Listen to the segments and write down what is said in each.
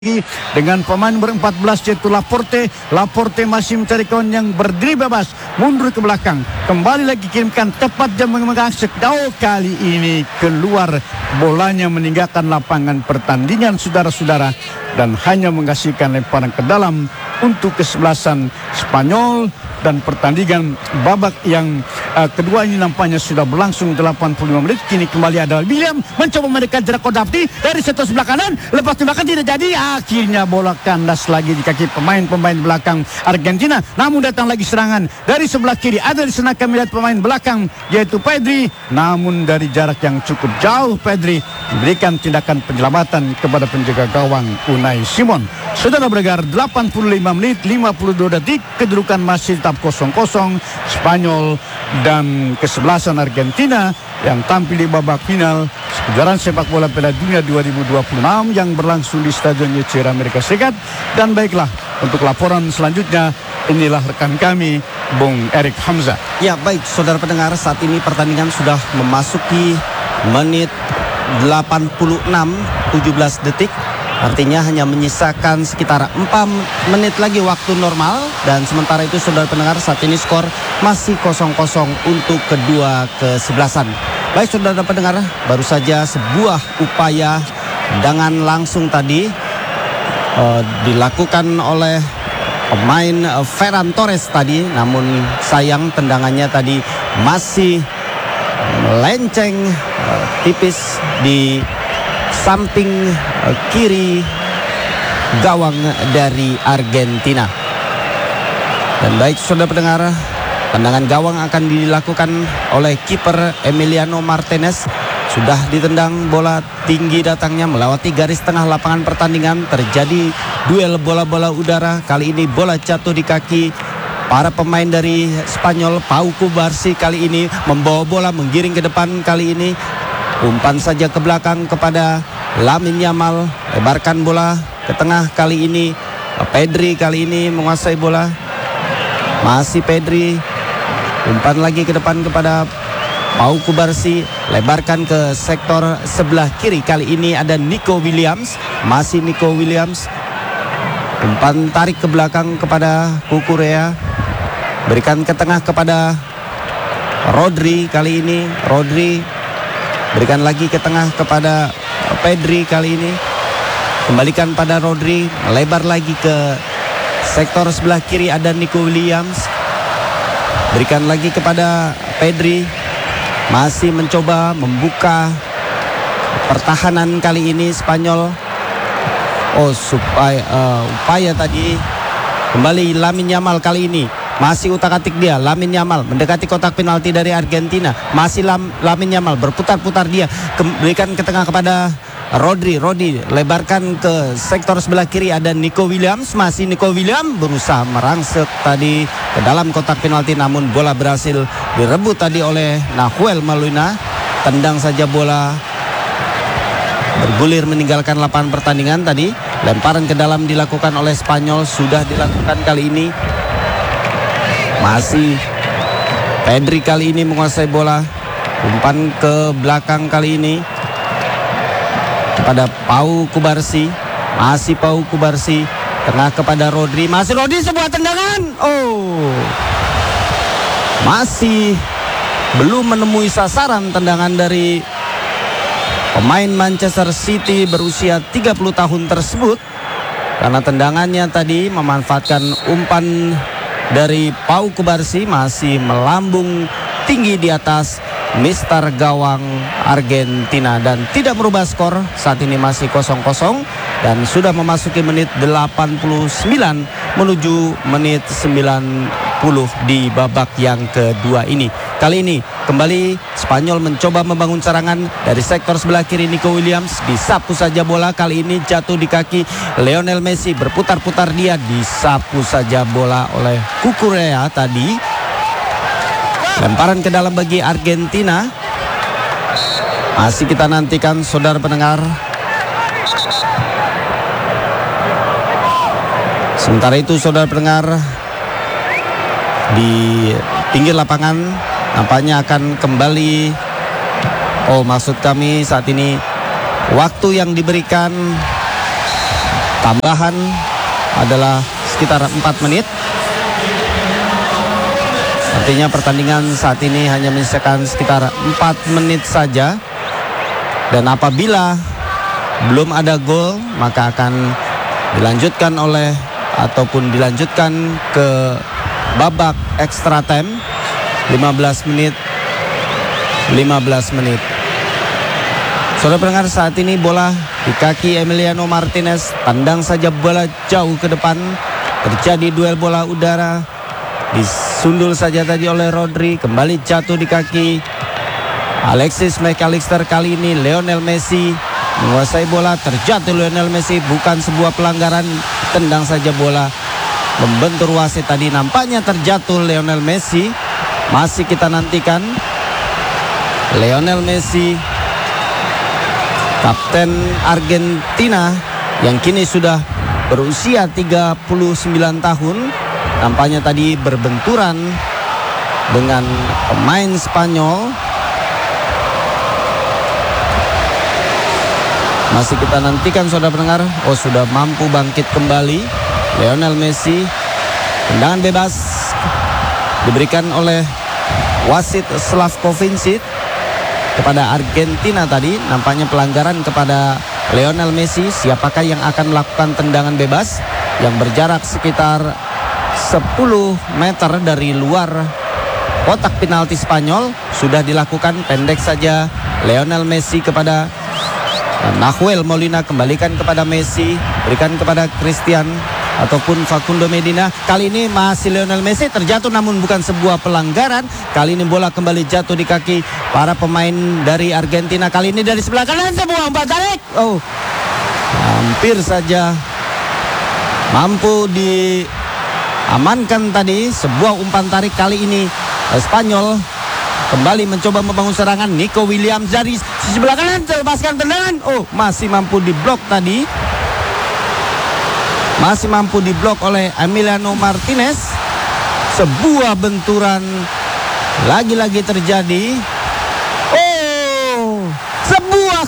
dengan pemain ber-14 yaitu Laporte. Laporte masih mencari kawan yang berdiri bebas, mundur ke belakang, kembali lagi kirimkan tepat dan mengasik. Kali ini keluar, bolanya meninggalkan lapangan pertandingan saudara-saudara dan hanya menghasilkan lemparan ke dalam untuk kesebelasan Spanyol. Dan pertandingan babak yang kedua ini nampaknya sudah berlangsung 85 menit. Kini kembali adalah William mencoba mendekat jarak Kodapti dari setor sebelah kanan. Lepas tembakan tidak jadi. Akhirnya bola kandas lagi di kaki pemain belakang Argentina. Namun datang lagi serangan dari sebelah kiri. Ada di sana kami lihat pemain belakang yaitu Pedri. Namun dari jarak yang cukup jauh Pedri memberikan tindakan penyelamatan kepada penjaga gawang Unai Simon. Saudara bergegar 85 menit 52 detik. Kedudukan masih tetap 0-0 Spanyol dan kesebelasan Argentina yang tampil di babak final kejuaraan sepak bola Piala Dunia 2026 yang berlangsung di Stadion YCR Amerika Serikat. Dan baiklah, untuk laporan selanjutnya inilah rekan kami Bung Erik Hamzah. Ya baik saudara pendengar, saat ini pertandingan sudah memasuki menit 86 17 detik. Artinya hanya menyisakan sekitar 4 menit lagi waktu normal. Dan sementara itu saudara pendengar, saat ini skor masih 0-0 untuk kedua kesebelasan. Baik saudara pendengar, baru saja sebuah upaya tendangan langsung tadi dilakukan oleh pemain Ferran Torres tadi. Namun sayang tendangannya tadi masih melenceng tipis di samping kiri gawang dari Argentina. Dan baik saudara pendengar, tendangan gawang akan dilakukan oleh kiper Emiliano Martinez. Sudah ditendang, bola tinggi datangnya melewati garis tengah lapangan pertandingan. Terjadi duel bola-bola udara. Kali ini bola jatuh di kaki para pemain dari Spanyol. Pau Cubarsí kali ini membawa bola menggiring ke depan. Kali ini umpan saja ke belakang kepada Lamine Yamal, lebarkan bola ke tengah. Kali ini Pedri kali ini menguasai bola. Masih Pedri, umpan lagi ke depan kepada Pau Cubarsí, lebarkan ke sektor sebelah kiri. Kali ini ada Nico Williams, masih Nico Williams, umpan tarik ke belakang kepada Cucurella, berikan ke tengah kepada Rodri. Kali ini Rodri berikan lagi ke tengah kepada Pedri. Kali ini kembalikan pada Rodri, lebar lagi ke sektor sebelah kiri ada Nico Williams, berikan lagi kepada Pedri, masih mencoba membuka pertahanan kali ini Spanyol. Upaya tadi kembali Lamine Yamal. Kali ini masih utak-atik dia, Lamine Yamal mendekati kotak penalti dari Argentina. Masih Lamine Yamal berputar-putar dia, berikan ke tengah kepada Rodri. Lebarkan ke sektor sebelah kiri ada Nico Williams. Masih Nico Williams berusaha merangsek tadi ke dalam kotak penalti, namun bola berhasil direbut tadi oleh Nahuel Molina. Tendang saja bola bergulir meninggalkan lapangan pertandingan tadi. Lemparan ke dalam dilakukan oleh Spanyol, sudah dilakukan kali ini. Masih Pedri kali ini menguasai bola, umpan ke belakang kali ini kepada Pau Cubarsí. Masih Pau Cubarsí, tengah kepada Rodri. Masih Rodri, sebuah tendangan. Masih belum menemui sasaran tendangan dari pemain Manchester City berusia 30 tahun tersebut. Karena tendangannya tadi memanfaatkan umpan dari Pau Cubarsí, masih melambung tinggi di atas Mister gawang Argentina dan tidak merubah skor. Saat ini masih 0-0 dan sudah memasuki menit 89 menuju menit 90 di babak yang kedua ini. Kali ini kembali Spanyol mencoba membangun serangan dari sektor sebelah kiri. Nico Williams disapu saja bola, kali ini jatuh di kaki Lionel Messi, berputar-putar dia, disapu saja bola oleh Cucurella tadi. Lemparan ke dalam bagi Argentina. Masih kita nantikan saudara pendengar. Sementara itu saudara pendengar, di pinggir lapangan nampaknya akan kembali. Maksud kami saat ini waktu yang diberikan Tambahan adalah sekitar 4 menit. Artinya pertandingan saat ini hanya menyisakan sekitar 4 menit saja. Dan apabila belum ada gol, maka akan dilanjutkan ke babak extra time 15 menit. Saudara pendengar, saat ini bola di kaki Emiliano Martinez, tendang saja bola jauh ke depan. Terjadi duel bola udara, disundul saja tadi oleh Rodri, kembali jatuh di kaki Alexis McAllister. Kali ini Lionel Messi menguasai bola, terjatuh Lionel Messi, bukan sebuah pelanggaran, tendang saja bola, membentur wasit tadi. Nampaknya terjatuh Lionel Messi. Masih kita nantikan Lionel Messi, kapten Argentina yang kini sudah berusia 39 tahun, nampaknya tadi berbenturan dengan pemain Spanyol. Masih kita nantikan saudara pendengar. Oh, sudah mampu bangkit kembali Lionel Messi. Tendangan bebas diberikan oleh wasit Slavko Vincic kepada Argentina tadi. Nampaknya pelanggaran kepada Lionel Messi. Siapakah yang akan melakukan tendangan bebas yang berjarak sekitar 10 meter dari luar kotak penalti Spanyol? Sudah dilakukan, pendek saja Lionel Messi kepada Nahuel Molina, kembalikan kepada Messi, berikan kepada Christian ataupun Facundo Medina. Kali ini masih Lionel Messi, terjatuh namun bukan sebuah pelanggaran. Kali ini bola kembali jatuh di kaki para pemain dari Argentina. Kali ini dari sebelah kanan, sebuah umpan tarik. Oh, hampir saja mampu diamankan tadi sebuah umpan tarik. Kali ini Spanyol kembali mencoba membangun serangan. Nico Williams dari sebelah kanan, lepaskan tendangan. Oh, masih mampu diblok tadi. Masih mampu diblok oleh Emiliano Martinez. Sebuah benturan lagi-lagi terjadi. Oh, sebuah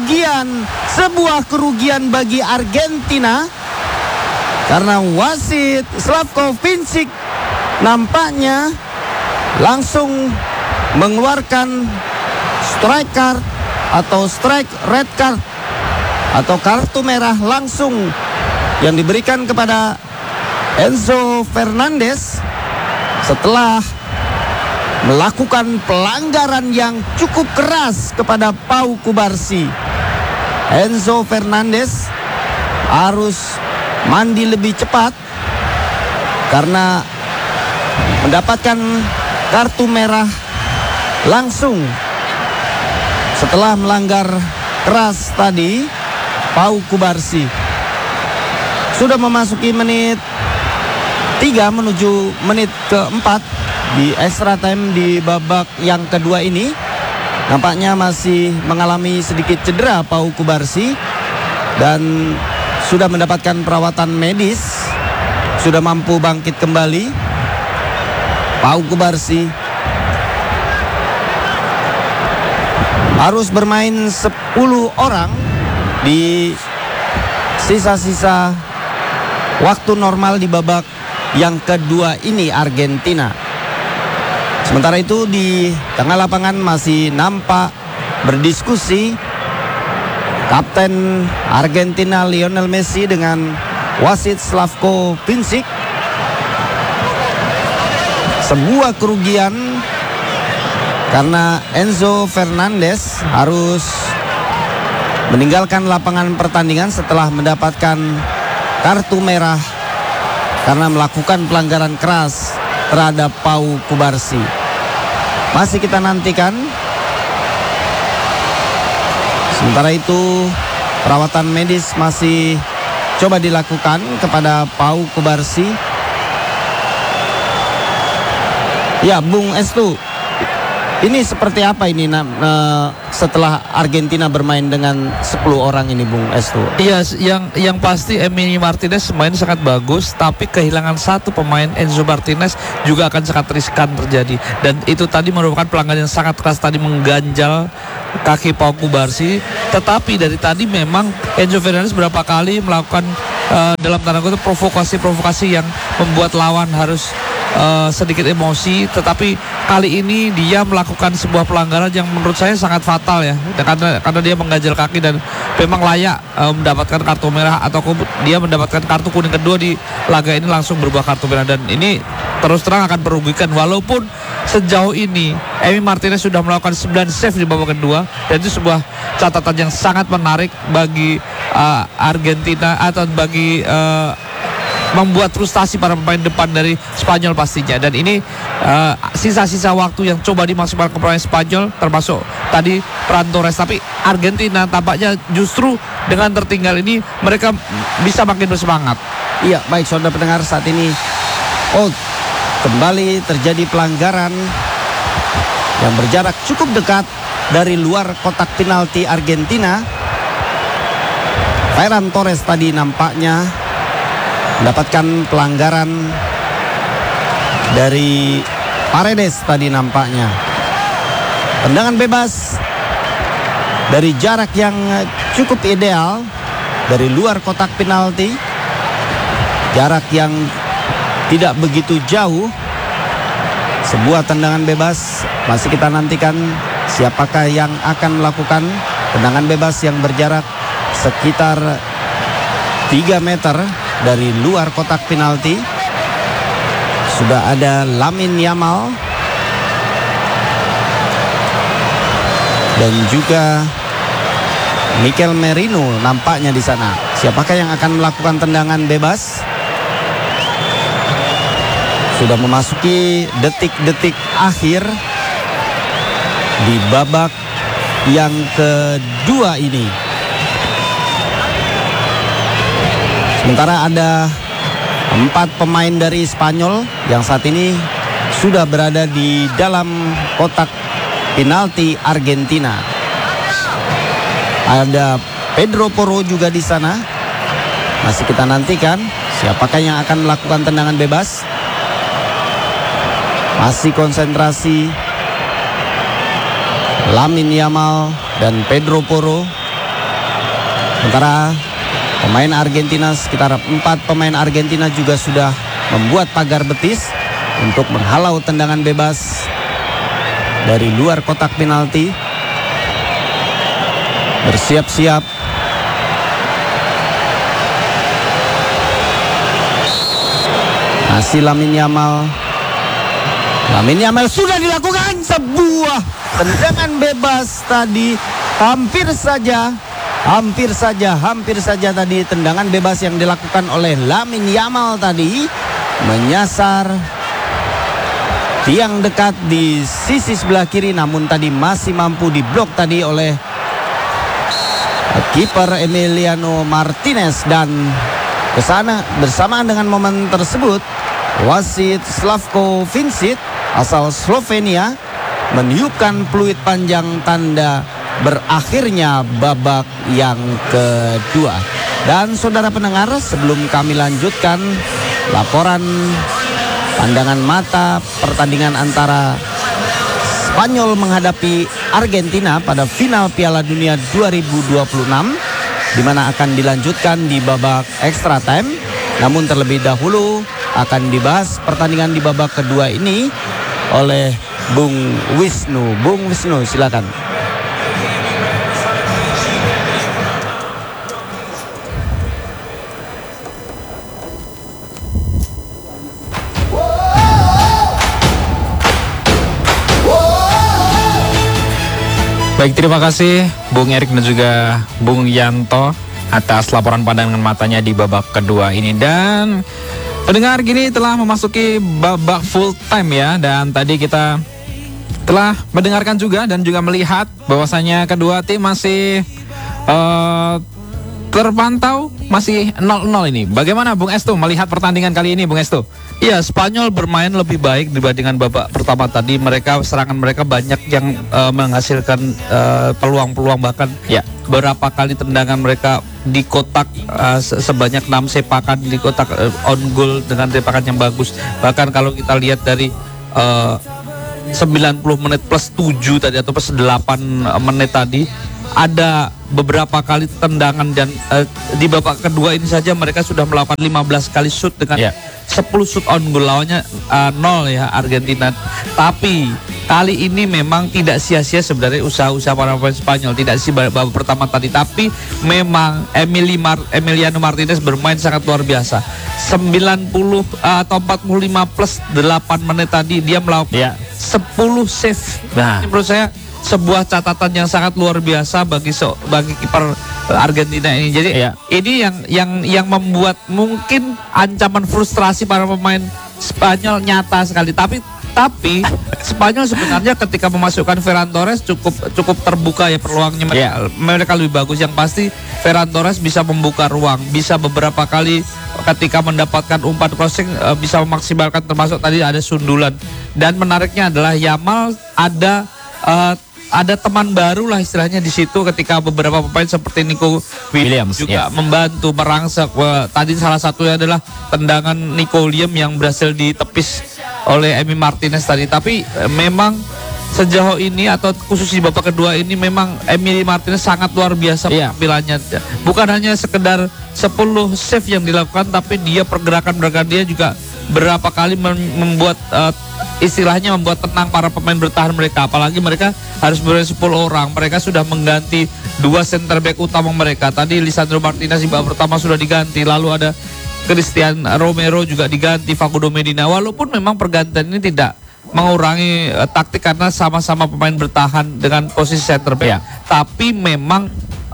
kerugian bagi Argentina. Karena wasit Slavko Vincic nampaknya langsung mengeluarkan strike card atau strike red card atau kartu merah langsung yang diberikan kepada Enzo Fernandez setelah melakukan pelanggaran yang cukup keras kepada Pau Cubarsí. Enzo Fernandez harus mandi lebih cepat karena mendapatkan kartu merah langsung setelah melanggar keras tadi Pau Cubarsí. Sudah memasuki menit 3 menuju menit keempat di extra time di babak yang kedua ini. Nampaknya masih mengalami sedikit cedera Pau Cubarsí dan sudah mendapatkan perawatan medis, sudah mampu bangkit kembali Pau Cubarsí. Harus bermain 10 orang di sisa-sisa waktu normal di babak yang kedua ini Argentina. Sementara itu di tengah lapangan masih nampak berdiskusi kapten Argentina Lionel Messi dengan wasit Slavko Vincic. Sebuah kerugian karena Enzo Fernandez harus meninggalkan lapangan pertandingan setelah mendapatkan kartu merah karena melakukan pelanggaran keras terhadap Pau Cubarsí. Masih kita nantikan. Sementara itu perawatan medis masih coba dilakukan kepada Pau Cubarsí. Ya, Bung Estu, ini seperti apa ini setelah Argentina bermain dengan 10 orang ini, Bung Estu? Iya, yang pasti Emi Martinez main sangat bagus, tapi kehilangan satu pemain Enzo Martinez juga akan sangat riskan terjadi. Dan itu tadi merupakan pelanggaran yang sangat keras tadi, mengganjal kaki Pau Cubarsí. Tetapi dari tadi memang Enzo Fernandez berapa kali melakukan dalam tanda kutip provokasi-provokasi yang membuat lawan harus sedikit emosi, tetapi kali ini dia melakukan sebuah pelanggaran yang menurut saya sangat fatal ya, karena dia mengganjal kaki dan memang layak mendapatkan kartu merah, atau dia mendapatkan kartu kuning kedua di laga ini langsung berubah kartu merah, dan ini terus terang akan merugikan. Walaupun sejauh ini Emi Martinez sudah melakukan 9 save di babak kedua, dan itu sebuah catatan yang sangat menarik bagi Argentina, atau bagi membuat frustasi para pemain depan dari Spanyol pastinya. Dan ini sisa-sisa waktu yang coba dimaksimalkan pemain Spanyol, termasuk tadi Ferran Torres. Tapi Argentina tampaknya justru dengan tertinggal ini mereka bisa makin bersemangat. Iya, baik saudara pendengar, saat ini kembali terjadi pelanggaran yang berjarak cukup dekat dari luar kotak penalti Argentina. Ferran Torres tadi nampaknya mendapatkan pelanggaran dari Paredes tadi nampaknya. Tendangan bebas dari jarak yang cukup ideal dari luar kotak penalti, jarak yang tidak begitu jauh. Sebuah tendangan bebas, masih kita nantikan siapakah yang akan melakukan tendangan bebas yang berjarak sekitar 3 meter dari luar kotak penalti. Sudah ada Lamine Yamal dan juga Mikel Merino nampaknya di sana. Siapakah yang akan melakukan tendangan bebas? Sudah memasuki detik-detik akhir di babak yang kedua ini. Sementara ada 4 pemain dari Spanyol yang saat ini sudah berada di dalam kotak penalti Argentina. Ada Pedro Porro juga di sana. Masih kita nantikan siapakah yang akan melakukan tendangan bebas. Masih konsentrasi Lamine Yamal dan Pedro Porro. Sementara pemain Argentina, sekitar 4 pemain Argentina juga sudah membuat pagar betis untuk menghalau tendangan bebas dari luar kotak penalti. Bersiap-siap. Masih Lamine Yamal. Lamine Yamal sudah dilakukan sebuah tendangan bebas tadi. Hampir saja tadi tendangan bebas yang dilakukan oleh Lamine Yamal tadi menyasar tiang dekat di sisi sebelah kiri, namun tadi masih mampu diblok tadi oleh kiper Emiliano Martinez. Dan kesana bersamaan dengan momen tersebut, wasit Slavko Vincic asal Slovenia meniupkan peluit panjang tanda berakhirnya babak yang kedua. Dan saudara pendengar, sebelum kami lanjutkan laporan pandangan mata pertandingan antara Spanyol menghadapi Argentina pada final Piala Dunia 2026, di mana akan dilanjutkan di babak extra time. Namun terlebih dahulu akan dibahas pertandingan di babak kedua ini oleh Bung Wisnu. Bung Wisnu, silakan. Baik, terima kasih Bung Erik dan juga Bung Yanto atas laporan pandangan matanya di babak kedua ini. Dan pendengar, gini telah memasuki babak full time ya. Dan tadi kita telah mendengarkan juga dan juga melihat bahwasanya kedua tim masih terpantau masih 0-0 ini. Bagaimana Bung Estu melihat pertandingan kali ini, Bung Estu? Iya, Spanyol bermain lebih baik dibandingkan babak pertama tadi. Serangan mereka banyak yang menghasilkan peluang-peluang, bahkan ya beberapa kali tendangan mereka di kotak sebanyak 6 sepakan di kotak on goal dengan sepakan yang bagus. Bahkan kalau kita lihat dari 90 menit plus 7 tadi atau plus 8 menit tadi, ada beberapa kali tendangan dan di babak kedua ini saja mereka sudah melakukan 15 kali shoot dengan 10 shoot on goal, lawannya 0 ya Argentina. Tapi kali ini memang tidak sia-sia sebenarnya usaha-usaha para pemain Spanyol, tidak sih babak pertama tadi, tapi memang Emiliano Martinez bermain sangat luar biasa. 90 atau 45 plus 8 menit tadi dia melakukan 10 save. Nah, ini menurut saya sebuah catatan yang sangat luar biasa bagi kiper Argentina ini. Jadi ini yang membuat mungkin ancaman frustrasi para pemain Spanyol nyata sekali. Tapi Spanyol sebenarnya ketika memasukkan Ferran Torres cukup terbuka ya peluangnya mereka lebih bagus. Yang pasti Ferran Torres bisa membuka ruang, bisa beberapa kali ketika mendapatkan umpan crossing bisa memaksimalkan, termasuk tadi ada sundulan. Dan menariknya adalah Yamal ada teman baru lah istilahnya di situ ketika beberapa pemain seperti Nico Williams juga membantu merangsek. Tadi salah satunya adalah tendangan Nico Williams yang berhasil ditepis oleh Emi Martinez tadi. Tapi memang sejauh ini atau khusus di babak kedua ini memang Emi Martinez sangat luar biasa penampilannya. Bukan hanya sekedar 10 save yang dilakukan, tapi dia pergerakan dia juga berapa kali membuat istilahnya membuat tenang para pemain bertahan mereka. Apalagi mereka harus bermain 10 orang. Mereka sudah mengganti 2 center back utama mereka. Tadi Lisandro Martinez di babak pertama sudah diganti, lalu ada Christian Romero juga diganti, Facundo Medina. Walaupun memang pergantian ini tidak mengurangi taktik karena sama-sama pemain bertahan dengan posisi center back. Tapi memang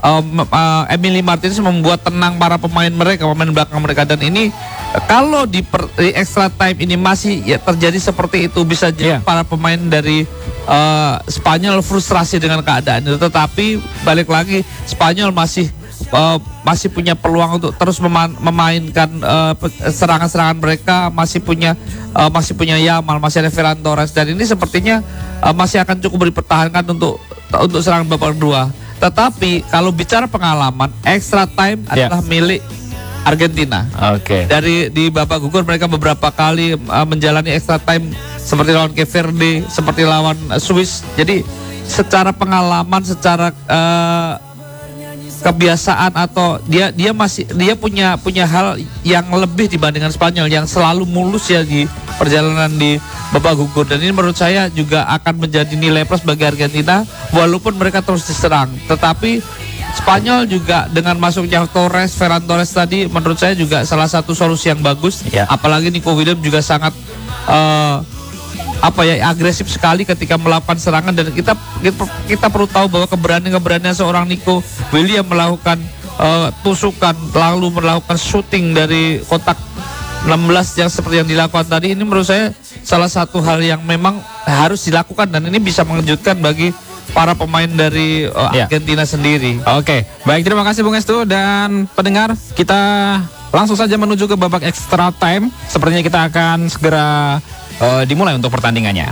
Emily Martinez membuat tenang para pemain belakang mereka. Dan ini kalau di extra time ini masih terjadi seperti itu, bisa jadi para pemain dari Spanyol frustrasi dengan keadaan itu. Tetapi balik lagi Spanyol masih punya peluang untuk terus memainkan serangan-serangan mereka, masih punya Yamal, masih ada Ferran Torres, dan ini sepertinya masih akan cukup dipertahankan untuk serangan babak kedua. Tetapi kalau bicara pengalaman, extra time adalah milik Argentina. Dari di babak gugur mereka beberapa kali menjalani extra time seperti lawan Cape Verde, seperti lawan Swiss. Jadi secara pengalaman, secara kebiasaan atau dia punya hal yang lebih dibandingkan Spanyol yang selalu mulus ya di perjalanan di babak gugur. Dan ini menurut saya juga akan menjadi nilai plus bagi Argentina walaupun mereka terus diserang. Tetapi Spanyol juga dengan masuknya Ferran Torres tadi menurut saya juga salah satu solusi yang bagus. Apalagi Nico Williams juga sangat agresif sekali ketika melakukan serangan. Dan kita perlu tahu bahwa keberanian seorang Nico Williams melakukan tusukan lalu melakukan shooting dari kotak 16 yang seperti yang dilakukan tadi, ini menurut saya salah satu hal yang memang harus dilakukan, dan ini bisa mengejutkan bagi para pemain dari Argentina sendiri. Baik, terima kasih Bung Estu dan pendengar. Kita langsung saja menuju ke babak extra time. Sepertinya kita akan segera dimulai untuk pertandingannya.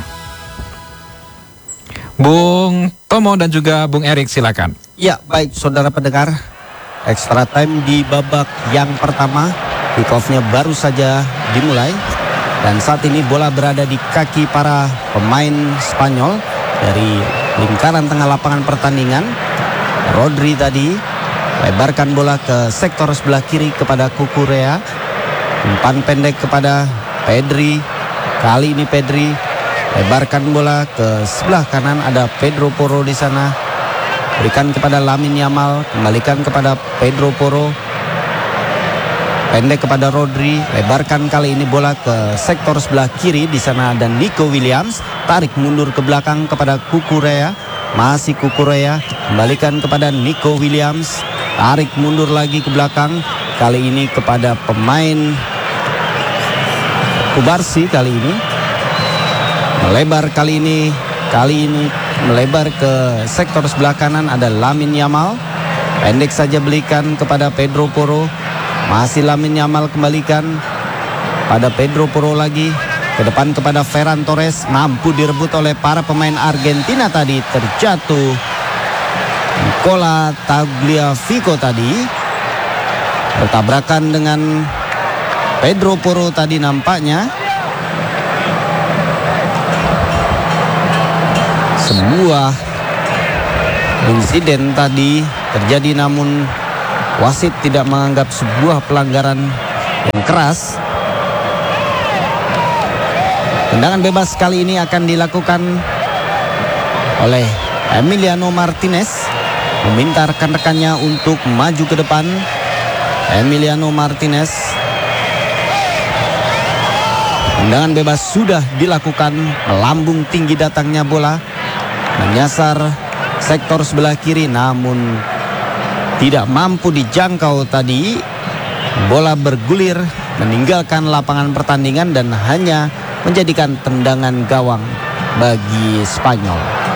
Bung Tomo dan juga Bung Erik, silakan. Ya, baik saudara pendengar. Extra time di babak yang pertama. Kick-off-nya baru saja dimulai. Dan saat ini bola berada di kaki para pemain Spanyol dari lingkaran tengah lapangan pertandingan. Rodri tadi lebarkan bola ke sektor sebelah kiri kepada Cucurella. Umpan pendek kepada Pedri. Kali ini Pedri lebarkan bola ke sebelah kanan, ada Pedro Porro di sana. Berikan kepada Lamine Yamal, kembalikan kepada Pedro Porro. Pendek kepada Rodri, lebarkan kali ini bola ke sektor sebelah kiri, di sana ada Nico Williams, tarik mundur ke belakang kepada Cucurella. Masih Cucurella, kembalikan kepada Nico Williams, tarik mundur lagi ke belakang, kali ini kepada pemain Kubarsi. Kali ini melebar, kali ini melebar ke sektor sebelah kanan, ada Lamine Yamal, pendek saja belikan kepada Pedro Porro. Masih Lamine Yamal, kembalikan pada Pedro Porro lagi, ke depan kepada Ferran Torres, mampu direbut oleh para pemain Argentina tadi, terjatuh Nicola Tagliafico tadi, bertabrakan dengan Pedro Porro tadi nampaknya. Sebuah insiden tadi terjadi, namun wasit tidak menganggap sebuah pelanggaran yang keras. Tendangan bebas kali ini akan dilakukan oleh Emiliano Martinez, meminta rekan-rekannya untuk maju ke depan. Emiliano Martinez, tendangan bebas sudah dilakukan, melambung tinggi datangnya bola, menyasar sektor sebelah kiri, namun tidak mampu dijangkau tadi. Bola bergulir meninggalkan lapangan pertandingan dan hanya menjadikan tendangan gawang bagi Spanyol.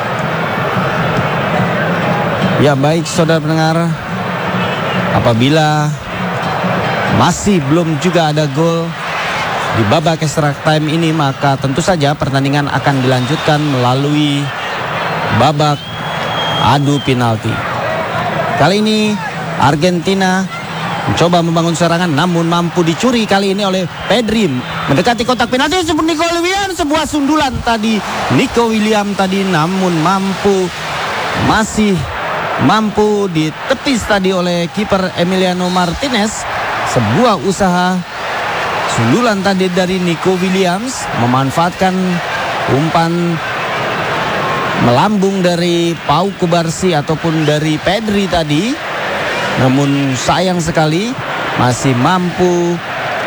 Ya baik saudara pendengar, apabila masih belum juga ada gol di babak extra time ini, maka tentu saja pertandingan akan dilanjutkan melalui babak adu penalti. Kali ini Argentina mencoba membangun serangan, namun mampu dicuri kali ini oleh Pedri. Mendekati kotak penalti seperti Nico Williams, sebuah sundulan tadi Nico Williams tadi, namun masih mampu ditepis tadi oleh kiper Emiliano Martinez. Sebuah usaha sundulan tadi dari Nico Williams, memanfaatkan umpan melambung dari Pau Kubarsi ataupun dari Pedri tadi, namun sayang sekali masih mampu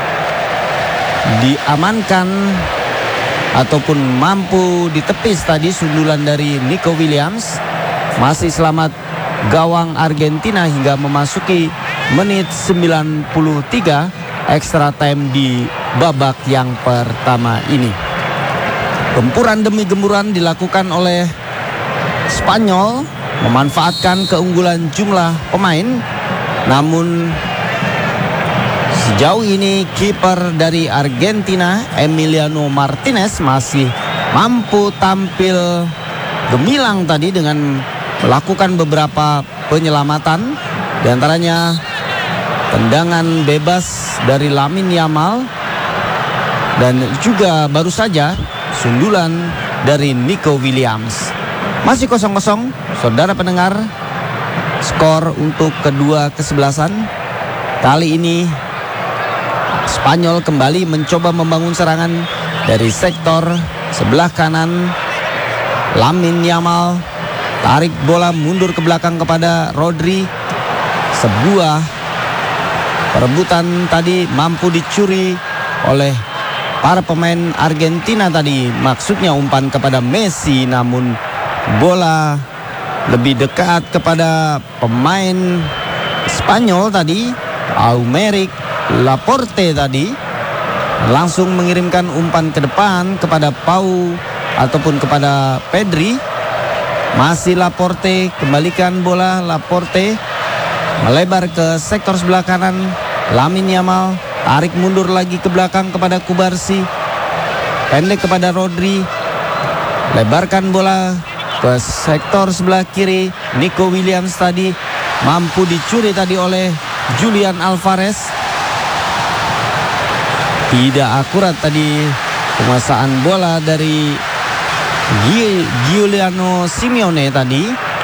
diamankan ataupun mampu ditepis tadi sundulan dari Nico Williams. Masih selamat gawang Argentina hingga memasuki menit 93 extra time di babak yang pertama ini. Gempuran demi gempuran dilakukan oleh Spanyol, memanfaatkan keunggulan jumlah pemain, namun sejauh ini kiper dari Argentina Emiliano Martinez masih mampu tampil gemilang tadi dengan melakukan beberapa penyelamatan, diantaranya tendangan bebas dari Lamine Yamal dan juga baru saja sundulan dari Nico Williams. Masih 0-0 saudara pendengar, skor untuk kedua kesebelasan. Kali ini Spanyol kembali mencoba membangun serangan dari sektor sebelah kanan. Lamine Yamal tarik bola mundur ke belakang kepada Rodri. Sebuah perebutan tadi mampu dicuri oleh para pemain Argentina tadi, maksudnya umpan kepada Messi, namun bola lebih dekat kepada pemain Spanyol tadi, Aymeric Laporte tadi, langsung mengirimkan umpan ke depan kepada Pau ataupun kepada Pedri. Masih Laporte, kembalikan bola Laporte, melebar ke sektor sebelah kanan. Lamine Yamal tarik mundur lagi ke belakang kepada Kubarsi, pendek kepada Rodri, lebarkan bola ke sektor sebelah kiri. Nico Williams tadi mampu dicuri tadi oleh Julian Alvarez. Tidak akurat tadi penguasaan bola dari Giuliano Simeone tadi.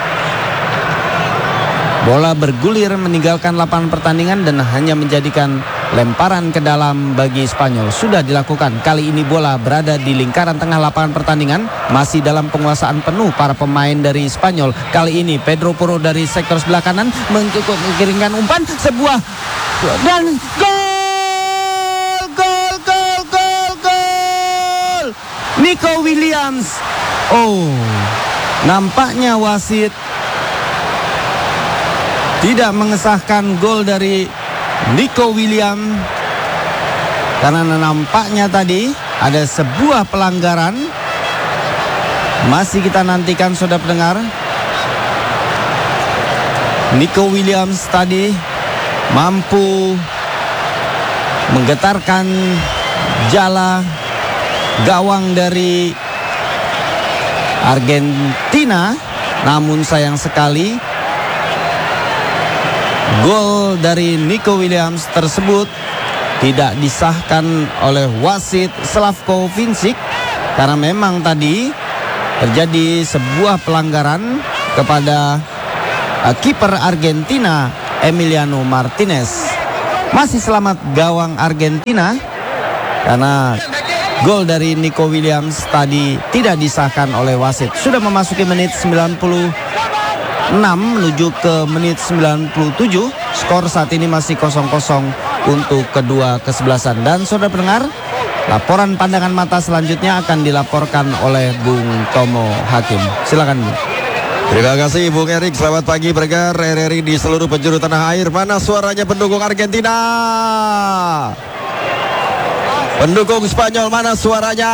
Bola bergulir meninggalkan lapangan pertandingan dan hanya menjadikan lemparan ke dalam bagi Spanyol. Sudah dilakukan. Kali ini bola berada di lingkaran tengah lapangan pertandingan, masih dalam penguasaan penuh para pemain dari Spanyol. Kali ini Pedro Porro dari sektor sebelah kanan mengirimkan umpan, sebuah dan gol! Nico Williams. Oh, nampaknya wasit tidak mengesahkan gol dari Nico Williams karena nampaknya tadi ada sebuah pelanggaran. Masih kita nantikan saudara pendengar. Nico Williams tadi mampu menggetarkan jala gawang dari Argentina, namun sayang sekali gol dari Nico Williams tersebut tidak disahkan oleh wasit Slavko Vincic karena memang tadi terjadi sebuah pelanggaran kepada kiper Argentina Emiliano Martinez. Masih selamat gawang Argentina karena gol dari Nico Williams tadi tidak disahkan oleh wasit. Sudah memasuki menit 96 menuju ke menit 97. Skor saat ini masih 0-0 untuk kedua kesebelasan. Dan saudara pendengar, laporan pandangan mata selanjutnya akan dilaporkan oleh Bung Tomo Hakim. Silakan, Bung. Terima kasih Bung Erik. Selamat pagi pendengar RRI di seluruh penjuru tanah air. Mana suaranya pendukung Argentina? Pendukung Spanyol, mana suaranya?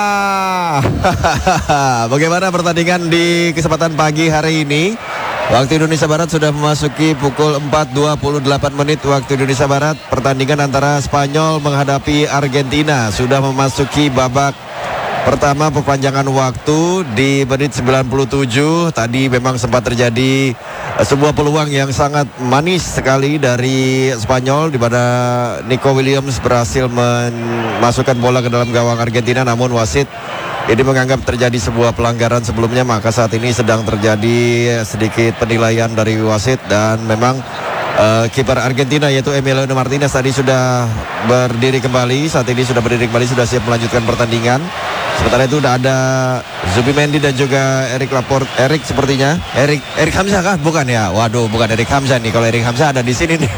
Bagaimana pertandingan di kesempatan pagi hari ini? Waktu Indonesia Barat sudah memasuki pukul 4.28 menit waktu Indonesia Barat. Pertandingan antara Spanyol menghadapi Argentina sudah memasuki babak pertama perpanjangan waktu di menit 97. Tadi memang sempat terjadi sebuah peluang yang sangat manis sekali dari Spanyol, di mana Nico Williams berhasil memasukkan bola ke dalam gawang Argentina, namun wasit ini menganggap terjadi sebuah pelanggaran sebelumnya, maka saat ini sedang terjadi sedikit penilaian dari wasit. Dan memang kiper Argentina yaitu Emiliano Martinez tadi sudah berdiri kembali. Saat ini sudah berdiri kembali, sudah siap melanjutkan pertandingan. Sementara itu sudah ada Zubimendi dan juga Eric Laporte. Eric sepertinya. Eric Hamzah kah? Bukan ya? Waduh, bukan Eric Hamzah nih. Kalau Eric Hamzah ada di sini nih.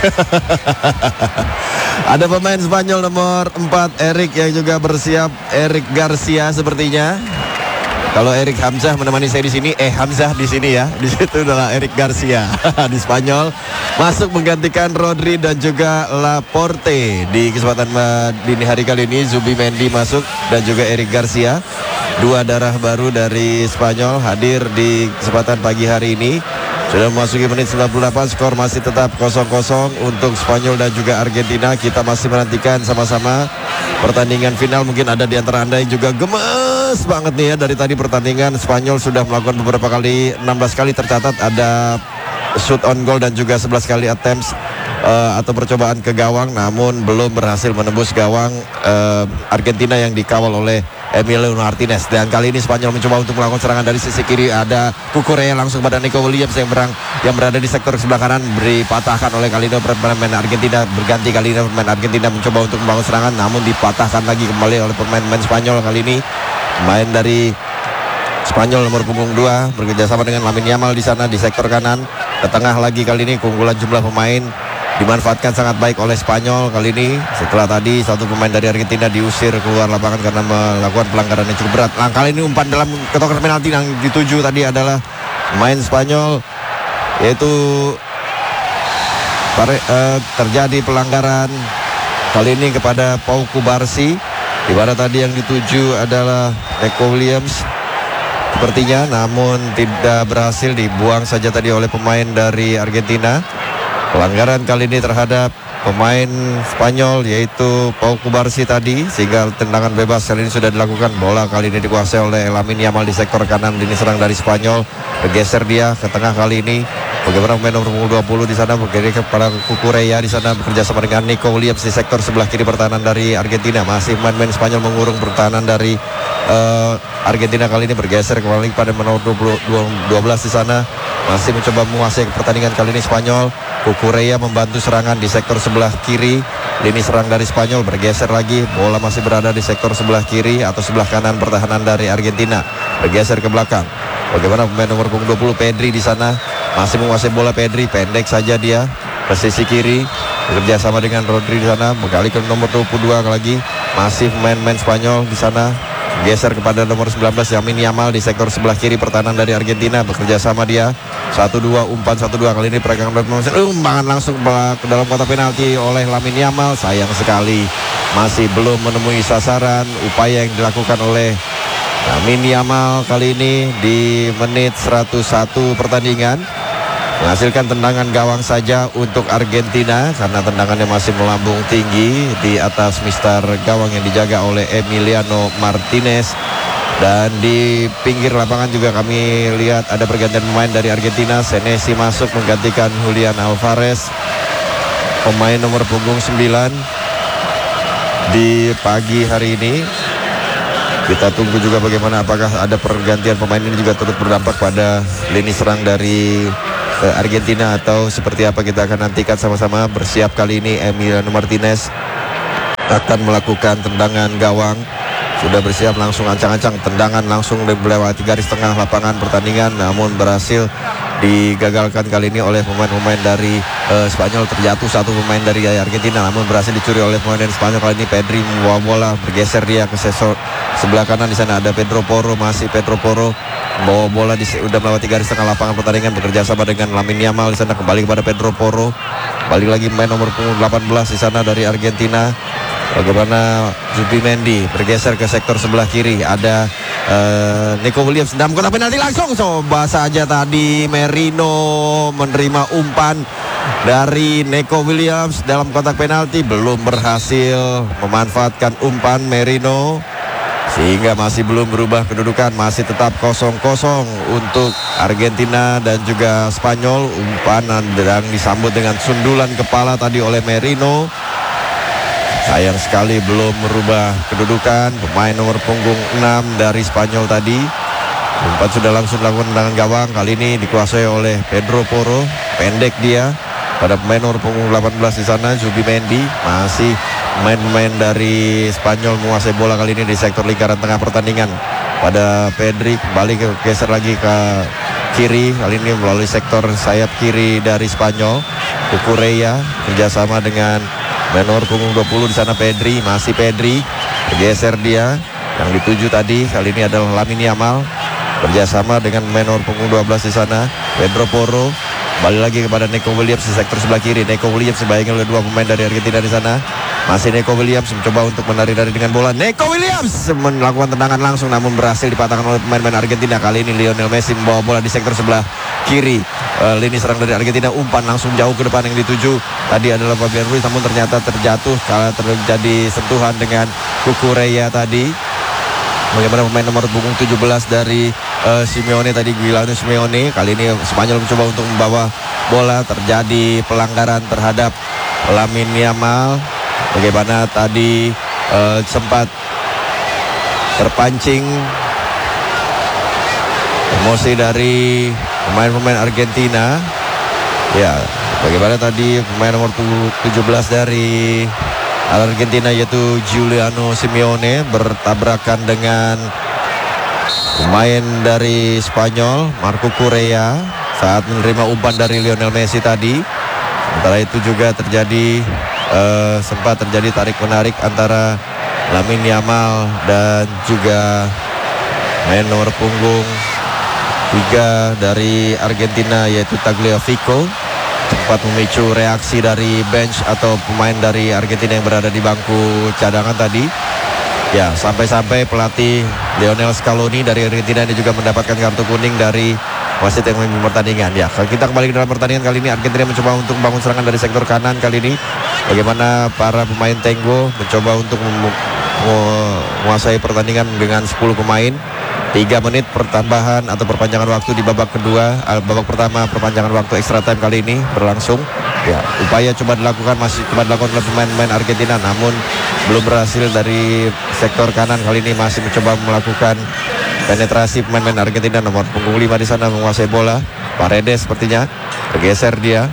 Ada pemain Spanyol nomor 4 Eric yang juga bersiap, Eric Garcia sepertinya. Kalau Eric Hamzah menemani saya di sini, Hamzah di sini ya. Di situ adalah Eric Garcia di Spanyol. Masuk menggantikan Rodri dan juga Laporte. Di kesempatan dini hari kali ini Zubimendi masuk dan juga Eric Garcia. Dua darah baru dari Spanyol hadir di kesempatan pagi hari ini. Sudah memasuki menit 98, skor masih tetap 0-0 untuk Spanyol dan juga Argentina. Kita masih menantikan sama-sama pertandingan final. Mungkin ada di antara Anda yang juga gemes banget nih ya. Dari tadi pertandingan Spanyol sudah melakukan beberapa kali, 16 kali tercatat ada shoot on goal dan juga 11 kali attempts atau percobaan ke gawang, namun belum berhasil menembus gawang Argentina yang dikawal oleh Emiliano Martinez. Dan kali ini Spanyol mencoba untuk melakukan serangan dari sisi kiri. Ada Cucurella langsung pada Nico Williams yang berada di sektor sebelah kanan, dipatahkan oleh kali ini pemain Argentina. Berganti kali ini pemain Argentina mencoba untuk membangun serangan, namun dipatahkan lagi kembali oleh pemain Spanyol. Kali ini main dari Spanyol nomor punggung 2 bekerjasama dengan Lamine Yamal di sana di sektor kanan. Ke tengah lagi kali ini keunggulan jumlah pemain dimanfaatkan sangat baik oleh Spanyol kali ini, setelah tadi satu pemain dari Argentina diusir keluar lapangan karena melakukan pelanggaran yang cukup berat. Kali ini umpan dalam kotak penalti yang dituju tadi adalah pemain Spanyol, yaitu terjadi pelanggaran kali ini kepada Pau Cubarsí, di mana tadi yang dituju adalah Nico Williams sepertinya, namun tidak berhasil, dibuang saja tadi oleh pemain dari Argentina. Pelanggaran kali ini terhadap pemain Spanyol yaitu Pau Cubarsí tadi, sehingga tendangan bebas kali ini sudah dilakukan. Bola kali ini dikuasai oleh Lamine Yamal di sektor kanan. Ini serang dari Spanyol, bergeser dia ke tengah kali ini. Bagaimana pemain nomor 20 di sana bergeser kepada Cucurella di sana bekerja sama dengan Nico Williams di sektor sebelah kiri pertahanan dari Argentina. Masih pemain Spanyol mengurung pertahanan dari Argentina kali ini, bergeser kembali pada nomor 12 di sana. Masih mencoba menguasai pertandingan kali ini Spanyol. Cucurella membantu serangan di sektor sebelah kiri. Lini serang dari Spanyol bergeser lagi. Bola masih berada di sektor sebelah kiri atau sebelah kanan pertahanan dari Argentina. Bergeser ke belakang. Bagaimana pemain nomor 20 Pedri di sana masih menguasai bola. Pedri pendek saja dia ke sisi kiri. Bekerja sama dengan Rodri di sana. Berkali ke nomor 22 lagi. Masih pemain Spanyol di sana. Geser kepada nomor 19 Lamine Yamal di sektor sebelah kiri pertahanan dari Argentina. Bekerja sama dia 1-2, umpan 1-2. Kali ini peregangan umpan langsung ke dalam kotak penalti oleh Lamine Yamal. Sayang sekali masih belum menemui sasaran upaya yang dilakukan oleh Lamine Yamal kali ini di menit 101 pertandingan. Menghasilkan tendangan gawang saja untuk Argentina karena tendangannya masih melambung tinggi di atas mistar gawang yang dijaga oleh Emiliano Martinez. Dan di pinggir lapangan juga kami lihat ada pergantian pemain dari Argentina. Senesi masuk menggantikan Julian Alvarez, pemain nomor punggung 9 di pagi hari ini. Kita tunggu juga bagaimana apakah ada pergantian pemain ini juga turut berdampak pada lini serang dari Argentina atau seperti apa kita akan nantikan sama-sama. Bersiap kali ini Emiliano Martinez akan melakukan tendangan gawang. Sudah bersiap, langsung ancang-ancang tendangan langsung melewati garis tengah lapangan pertandingan, namun berhasil digagalkan kali ini oleh pemain-pemain dari Spanyol. Terjatuh satu pemain dari Argentina, namun berhasil dicuri oleh pemain dari Spanyol. Kali ini Pedri membawa bola, bergeser dia ke sebelah kanan. Di sana ada Pedro Porro, masih Pedro Porro bawa bola sudah melewati garis tengah lapangan pertandingan, bekerja sama dengan Lamine Yamal. Di sana kembali kepada Pedro Porro, balik lagi main nomor 18 di sana dari Argentina. Bagaimana Zubimendi bergeser ke sektor sebelah kiri, ada Nico Williams dalam kotak penalti, langsung coba saja tadi Merino menerima umpan dari Nico Williams dalam kotak penalti, belum berhasil memanfaatkan umpan Merino, sehingga masih belum berubah kedudukan, masih tetap 0-0 untuk Argentina dan juga Spanyol. Umpan dan disambut dengan sundulan kepala tadi oleh Merino. Sayang sekali belum merubah kedudukan pemain nomor punggung 6 dari Spanyol tadi. Umpan sudah langsung dilakukan tendangan gawang, kali ini dikuasai oleh Pedro Porro, pendek dia. Pada pemain nomor punggung 18 di sana Zubimendi, masih main-main dari Spanyol menguasai bola kali ini di sektor lingkaran tengah pertandingan. Pada Pedri, kembali geser lagi ke kiri, kali ini melalui sektor sayap kiri dari Spanyol. Cucurella kerjasama dengan menor punggung 20 di sana Pedri, masih Pedri, bergeser dia. Yang dituju tadi kali ini adalah Lamine Yamal, kerjasama dengan menor punggung 12 di sana Pedro Porro. Balik lagi kepada Nico Williams di sektor sebelah kiri. Nico Williams sebaiknya oleh dua pemain dari Argentina di sana. Masih Nico Williams mencoba untuk menari-nari dengan bola. Nico Williams melakukan tendangan langsung, namun berhasil dipatahkan oleh pemain-pemain Argentina. Kali ini Lionel Messi membawa bola di sektor sebelah kiri. Lini serang dari Argentina, umpan langsung jauh ke depan yang dituju tadi adalah Fabian Ruiz, namun ternyata terjatuh karena terjadi sentuhan dengan Cucurella tadi. Bagaimana pemain nomor punggung 17 dari Simeone tadi, Giuliano Simeone. Kali ini Spanyol mencoba untuk membawa bola, terjadi pelanggaran terhadap Lamine Yamal. Bagaimana tadi sempat terpancing emosi dari pemain-pemain Argentina. Ya, bagaimana tadi pemain nomor 17 dari Argentina yaitu Giuliano Simeone bertabrakan dengan pemain dari Spanyol Marco Correa saat menerima umpan dari Lionel Messi tadi. Sementara itu juga terjadi sempat terjadi tarik-menarik antara Lamine Yamal dan juga main nomor punggung 3 dari Argentina yaitu Tagliafico. Sempat memicu reaksi dari bench atau pemain dari Argentina yang berada di bangku cadangan tadi. Ya, sampai-sampai pelatih Lionel Scaloni dari Argentina ini juga mendapatkan kartu kuning dari wasit yang memimpin pertandingan. Ya, kalau kita kembali ke dalam pertandingan kali ini, Argentina mencoba untuk membangun serangan dari sektor kanan kali ini. Bagaimana para pemain Tengo mencoba untuk menguasai pertandingan dengan 10 pemain. 3 menit pertambahan atau perpanjangan waktu di babak kedua. Babak pertama perpanjangan waktu extra time kali ini berlangsung. Ya, upaya coba dilakukan oleh pemain-pemain Argentina, namun belum berhasil. Dari sektor kanan kali ini masih mencoba melakukan penetrasi pemain-pemain Argentina. Nomor punggung 5 di sana menguasai bola. Paredes sepertinya bergeser dia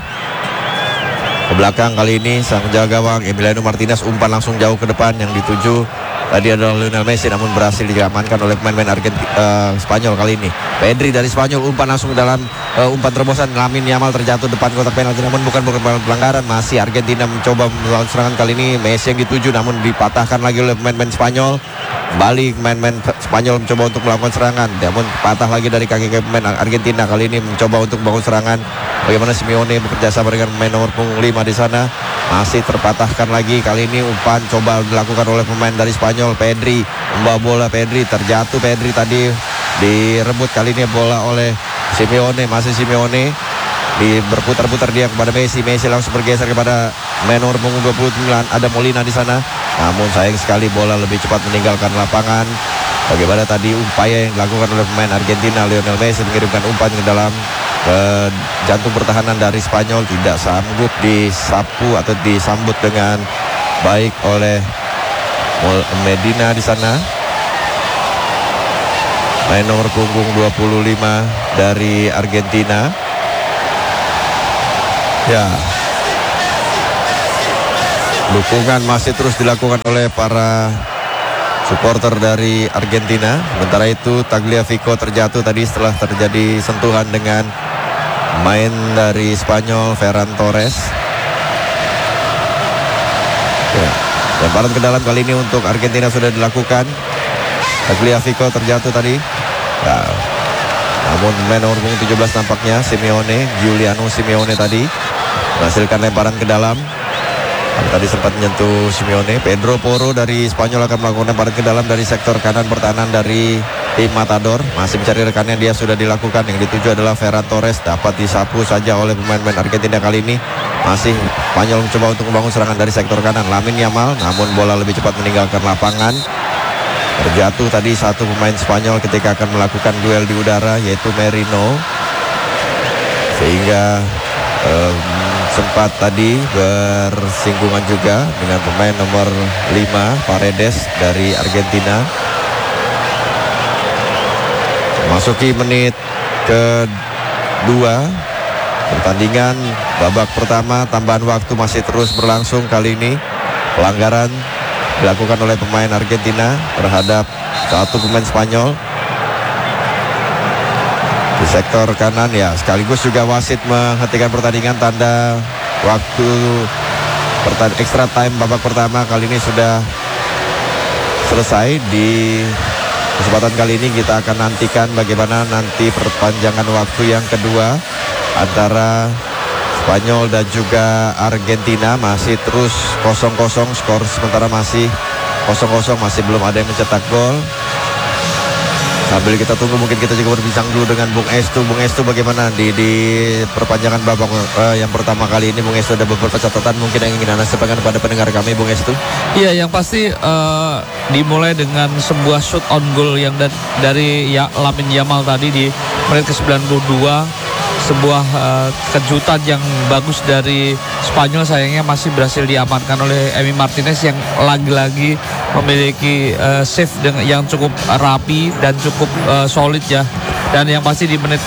ke belakang. Kali ini sang penjaga gawang Emiliano Martinez umpan langsung jauh ke depan, yang dituju tadi adalah Lionel Messi, namun berhasil diamankan oleh pemain-pemain Spanyol kali ini. Pedri dari Spanyol umpan langsung dalam umpan terobosan Lamine Yamal, terjatuh depan kotak penalti, namun bukan pelanggaran. Masih Argentina mencoba melawan serangan kali ini. Messi yang dituju namun dipatahkan lagi oleh pemain-pemain Spanyol. Kembali pemain-pemain Spanyol mencoba untuk melakukan serangan, namun patah lagi dari kaki pemain Argentina. Kali ini mencoba untuk membangun serangan. Bagaimana Simeone bekerja sama dengan pemain nomor punggung 5 di sana. Masih terpatahkan lagi. Kali ini umpan coba dilakukan oleh pemain dari Spanyol. Pedri membawa bola, Pedri terjatuh. Pedri tadi direbut kali ini bola oleh Simeone. Masih Simeone berputar-putar dia kepada Messi. Messi langsung bergeser kepada nomor punggung 29. Ada Molina di sana. Namun sayang sekali bola lebih cepat meninggalkan lapangan. Bagaimana tadi upaya yang dilakukan oleh pemain Argentina, Lionel Messi mengirimkan umpan ke dalam jantung pertahanan dari Spanyol, tidak sanggup disapu atau disambut dengan baik oleh Medina di sana. Main nomor punggung 25 dari Argentina. Ya. Dukungan masih terus dilakukan oleh para supporter dari Argentina. Sementara itu Tagliafico terjatuh tadi setelah terjadi sentuhan dengan main dari Spanyol Ferran Torres. Ya. Lemparan ke dalam kali ini untuk Argentina sudah dilakukan. Tagliafico terjatuh tadi. Ya. Namun pemain nomor 17 nampaknya Giuliano Simeone tadi menghasilkan lemparan ke dalam. Tadi sempat menyentuh Simeone. Pedro Porro dari Spanyol akan melakukan lemparan ke dalam dari sektor kanan pertahanan dari tim Matador. Masih mencari rekannya, dia sudah dilakukan. Yang dituju adalah Ferran Torres. Dapat disapu saja oleh pemain-pemain Argentina kali ini. Masih Spanyol mencoba untuk membangun serangan dari sektor kanan. Lamine Yamal, namun bola lebih cepat meninggalkan lapangan. Terjatuh tadi satu pemain Spanyol ketika akan melakukan duel di udara, yaitu Merino. Sehingga sempat tadi bersinggungan juga dengan pemain nomor 5 Paredes dari Argentina. Masuki menit kedua pertandingan babak pertama, tambahan waktu masih terus berlangsung. Kali ini pelanggaran dilakukan oleh pemain Argentina terhadap satu pemain Spanyol di sektor kanan, ya. Sekaligus juga wasit menghentikan pertandingan. Tanda waktu extra time babak pertama kali ini sudah selesai. Di kesempatan kali ini kita akan nantikan bagaimana nanti perpanjangan waktu yang kedua antara Spanyol dan juga Argentina. Masih terus 0-0, skor sementara masih 0-0, masih belum ada yang mencetak gol. Sambil kita tunggu, mungkin kita juga berbincang dulu dengan Bung Estu. Bung Estu, bagaimana di perpanjangan babak yang pertama kali ini? Bung Estu, ada beberapa catatan mungkin yang ingin Anda sampaikan kepada pendengar kami, Bung Estu? Iya, yang pasti dimulai dengan sebuah shoot on goal yang dari Lamine Yamal tadi di menit ke-92. Sebuah kejutan yang bagus dari Spanyol, sayangnya masih berhasil diamankan oleh Emi Martinez yang lagi-lagi memiliki save yang cukup rapi dan cukup solid ya. Dan yang pasti di menit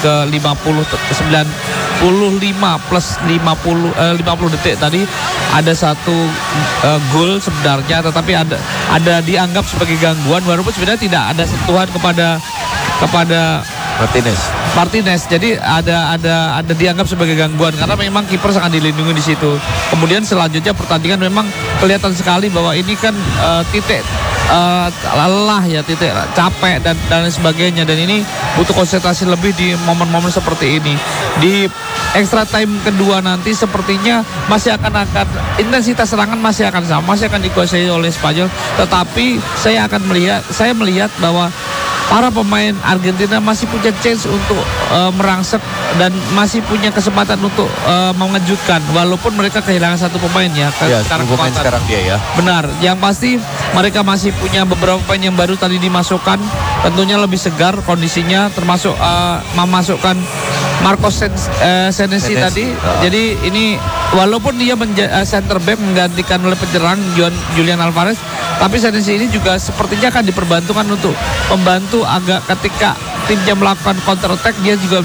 ke-95 plus 50 detik tadi ada satu gol sebenarnya, tetapi ada dianggap sebagai gangguan walaupun sebenarnya tidak ada sentuhan kepada Martinez. Jadi ada dianggap sebagai gangguan karena memang kiper sangat dilindungi di situ. Kemudian selanjutnya pertandingan memang kelihatan sekali bahwa ini kan titik lelah ya, titik capek dan sebagainya, dan ini butuh konsentrasi lebih di momen-momen seperti ini. Di extra time kedua nanti sepertinya masih akan intensitas serangan masih akan sama, masih akan dikuasai oleh Spanyol, tetapi saya melihat bahwa para pemain Argentina masih punya chance untuk merangsek dan masih punya kesempatan untuk mengejutkan walaupun mereka kehilangan satu pemain ya. Sekarang dia ya. Benar, yang pasti mereka masih punya beberapa pemain yang baru tadi dimasukkan, tentunya lebih segar kondisinya, termasuk memasukkan Marcos Senesi tadi. Jadi ini walaupun dia center back menggantikan oleh penyerang Julian Alvarez, tapi Senesi ini juga sepertinya akan diperbantukan untuk membantu agak ketika timnya melakukan counter attack, dia juga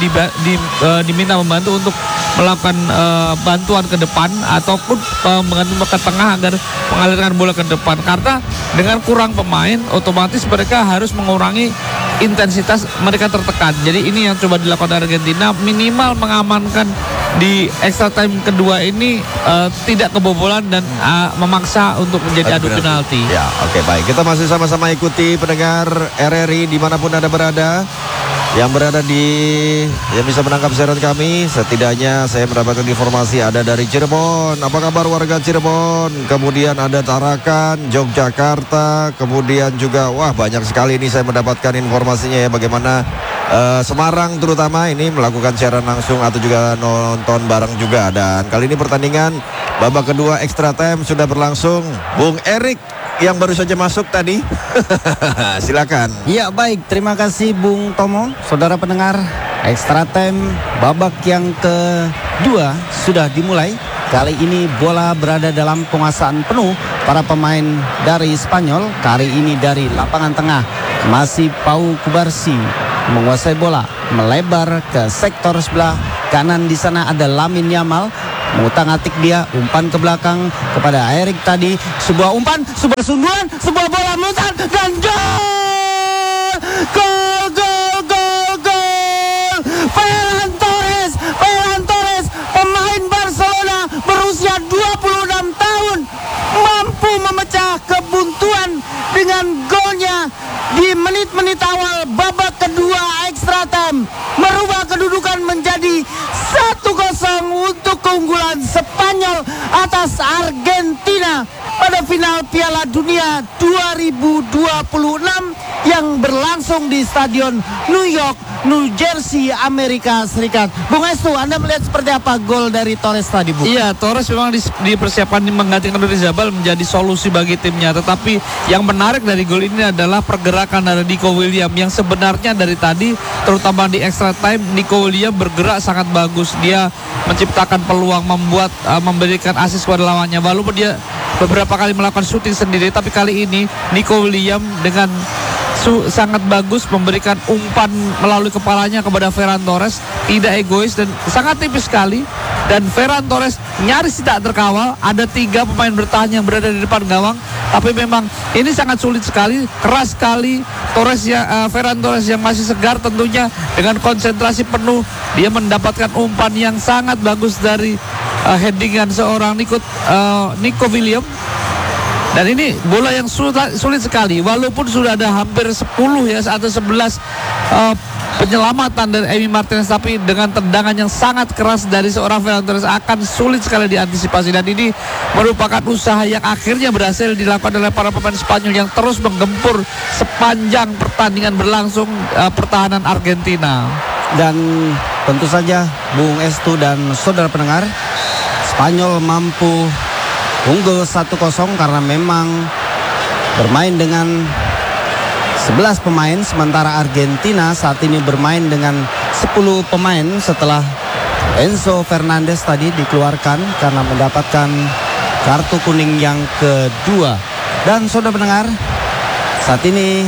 diminta membantu untuk melakukan bantuan ke depan ataupun mengenai ke tengah agar mengalirkan bola ke depan. Karena dengan kurang pemain otomatis mereka harus mengurangi intensitas, mereka tertekan. Jadi ini yang coba dilakukan Argentina, minimal mengamankan di extra time kedua ini tidak kebobolan dan memaksa untuk menjadi adu penalti. Ya, oke, baik. Kita masih sama-sama ikuti pendengar RRI dimanapun Anda berada. Yang berada yang bisa menangkap siaran kami. Setidaknya saya mendapatkan informasi ada dari Cirebon. Apa kabar warga Cirebon? Kemudian ada Tarakan, Yogyakarta. Kemudian juga banyak sekali ini saya mendapatkan informasinya ya, bagaimana Semarang terutama ini melakukan siaran langsung atau juga nonton bareng juga. Dan kali ini pertandingan babak kedua extra time sudah berlangsung. Bung Erik yang baru saja masuk tadi. Silakan. Ya, baik, terima kasih Bung Tomo. Saudara pendengar, extra time babak yang kedua sudah dimulai. Kali ini bola berada dalam penguasaan penuh para pemain dari Spanyol. Kali ini dari lapangan tengah masih Pau Kubarsi menguasai bola, melebar ke sektor sebelah kanan di sana ada Lamine Yamal. Mengutak-atik dia, umpan ke belakang kepada Erik tadi. Sebuah umpan, sebuah sundulan, sebuah bola melontar dan gol! Gol, gol, gol, gol! Ferran Torres, pemain Barcelona berusia 26 tahun, mampu memecah kebuntuan dengan golnya di menit-menit awal babak kedua extra time, merubah kedudukan menjadi 1-0 untuk keunggulan Spanyol atas Argentina pada final Piala Dunia 2026 yang berlangsung di Stadion New York, New Jersey, Amerika Serikat. Bung Estu, Anda melihat seperti apa gol dari Torres tadi, Bu? Iya, Torres memang dipersiapkan menggantikan Rizabal menjadi solusi bagi timnya. Tetapi yang menarik dari gol ini adalah pergerakan dari Nico Williams yang sebenarnya dari tadi, terutama di extra time, Nico Williams bergerak sangat bagus. Dia menciptakan peluang, memberikan assist kepada lawannya. Walaupun dia beberapa kali melakukan shooting sendiri, tapi kali ini Nico Williams dengan sangat bagus memberikan umpan melalui kepalanya kepada Ferran Torres, tidak egois dan sangat tipis sekali. Dan Ferran Torres nyaris tidak terkawal. Ada 3 pemain bertahan yang berada di depan gawang, tapi memang ini sangat sulit sekali, keras sekali. Ferran Torres yang masih segar tentunya dengan konsentrasi penuh, dia mendapatkan umpan yang sangat bagus dari headingan seorang Nico Williams. Dan ini bola yang sulit sekali, walaupun sudah ada hampir 10 atau 11 penyelamatan dari Emi Martinez, tapi dengan tendangan yang sangat keras dari seorang Ferran Torres akan sulit sekali diantisipasi. Dan ini merupakan usaha yang akhirnya berhasil dilakukan oleh para pemain Spanyol yang terus menggempur sepanjang pertandingan berlangsung pertahanan Argentina. Dan tentu saja Bung Estu dan saudara pendengar, Spanyol mampu unggul 1-0 karena memang bermain dengan 11 pemain, sementara Argentina saat ini bermain dengan 10 pemain setelah Enzo Fernandez tadi dikeluarkan karena mendapatkan kartu kuning yang kedua. Dan saudara pendengar, saat ini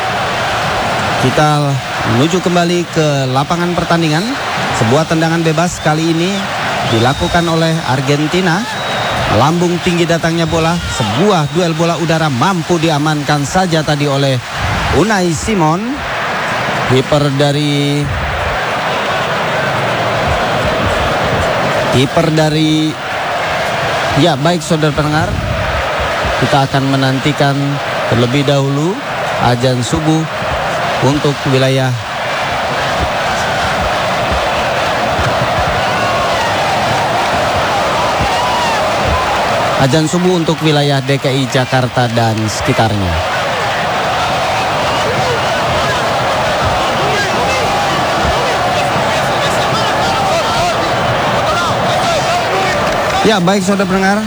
kita menuju kembali ke lapangan pertandingan. Sebuah tendangan bebas kali ini dilakukan oleh Argentina. Lambung tinggi datangnya bola, sebuah duel bola udara mampu diamankan saja tadi oleh Unai Simon, kiper dari ya baik saudara pendengar, kita akan menantikan terlebih dahulu azan subuh untuk wilayah azan subuh untuk wilayah DKI Jakarta dan sekitarnya. Ya baik saudara pendengar,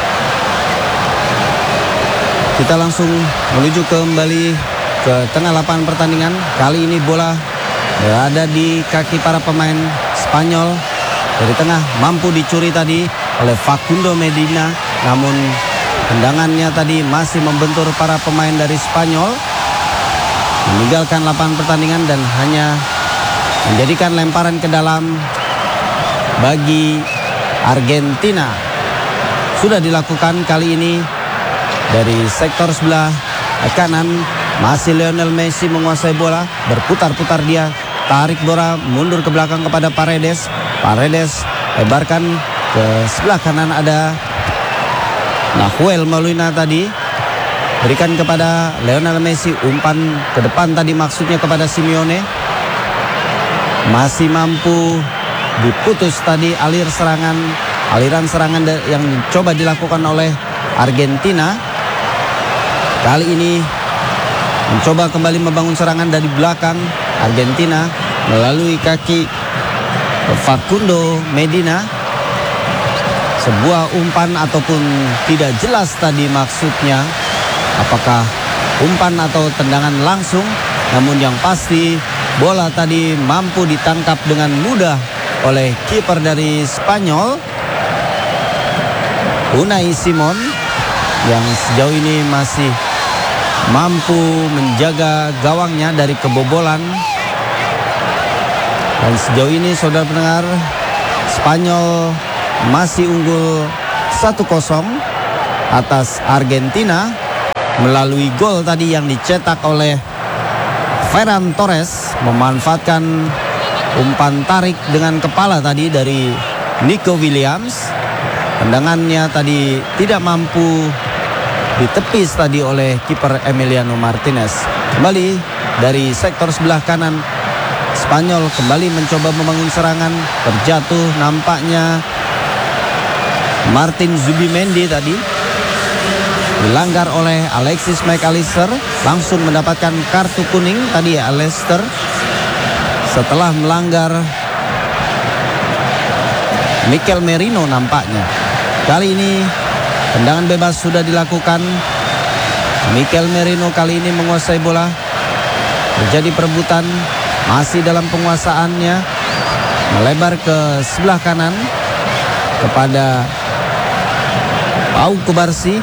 kita langsung menuju kembali ke tengah lapangan pertandingan. Kali ini bola berada di kaki para pemain Spanyol. Dari tengah mampu dicuri tadi oleh Facundo Medina, namun tendangannya tadi masih membentur para pemain dari Spanyol, meninggalkan lapangan pertandingan dan hanya menjadikan lemparan ke dalam bagi Argentina. Sudah dilakukan kali ini dari sektor sebelah kanan. Masih Lionel Messi menguasai bola, berputar-putar dia, tarik bola mundur ke belakang kepada Paredes. Paredes lebarkan ke sebelah kanan, ada Nahuel Molina tadi, berikan kepada Lionel Messi, umpan ke depan tadi maksudnya kepada Simeone. Masih mampu diputus tadi aliran serangan yang coba dilakukan oleh Argentina. Kali ini mencoba kembali membangun serangan dari belakang Argentina melalui kaki Facundo Medina. Sebuah umpan ataupun tidak jelas tadi maksudnya apakah umpan atau tendangan langsung, namun yang pasti bola tadi mampu ditangkap dengan mudah oleh kiper dari Spanyol, Unai Simon, yang sejauh ini masih mampu menjaga gawangnya dari kebobolan. Dan sejauh ini saudara pendengar, Spanyol masih unggul 1-0 atas Argentina melalui gol tadi yang dicetak oleh Ferran Torres, memanfaatkan umpan tarik dengan kepala tadi dari Nico Williams. Tendangannya tadi tidak mampu ditepis tadi oleh kiper Emiliano Martinez. Kembali dari sektor sebelah kanan, Spanyol kembali mencoba membangun serangan. Terjatuh nampaknya Martin Zubimendi tadi, dilanggar oleh Alexis McAllister, langsung mendapatkan kartu kuning tadi ya Allister setelah melanggar Mikel Merino nampaknya. Kali ini tendangan bebas sudah dilakukan. Mikel Merino kali ini menguasai bola. Terjadi perebutan, masih dalam penguasaannya, melebar ke sebelah kanan kepada Pau Kubarsi.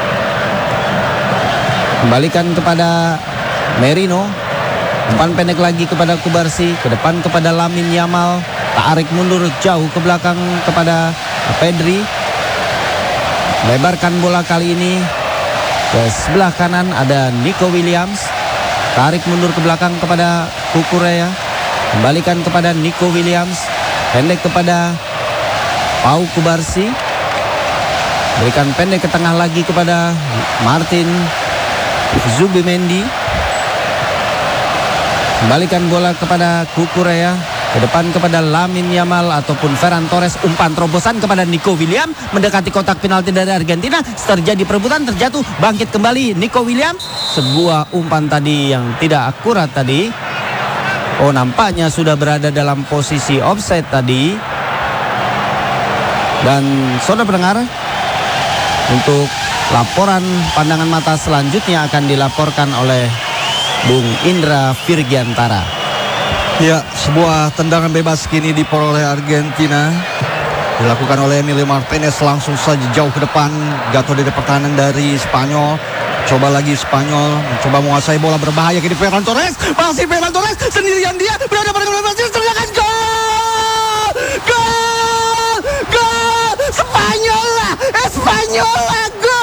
Kembalikan kepada Merino. Umpan pendek lagi kepada Kubarsi, ke depan kepada Lamine Yamal, tarik mundur jauh ke belakang kepada Pedri. Lebarkan bola kali ini ke sebelah kanan, ada Nico Williams, tarik mundur ke belakang kepada Cucurella. Kembalikan kepada Nico Williams, pendek kepada Pau Kubarsi. Berikan pendek ke tengah lagi kepada Martin Zubimendi. Kembalikan bola kepada Cucurella, ke depan kepada Lamine Yamal ataupun Ferran Torres. Umpan terobosan kepada Nico Williams, mendekati kotak penalti dari Argentina. Terjadi perebutan, terjatuh, bangkit kembali Nico Williams. Sebuah umpan tadi yang tidak akurat tadi. Oh, nampaknya sudah berada dalam posisi offside tadi. Dan saudara pendengar, untuk laporan pandangan mata selanjutnya akan dilaporkan oleh Bung Indra Virgiantara. Ya, sebuah tendangan bebas kini diperoleh Argentina, dilakukan oleh Emiliano Martinez langsung saja jauh ke depan. Jatuh dari pertahanan dari Spanyol. Coba lagi Spanyol mencoba menguasai bola, berbahaya kini Ferran Torres. Masih Ferran Torres sendirian, dia berada pada bola, terjadi gol! Gol! Gol! Spanyol lah! Gol!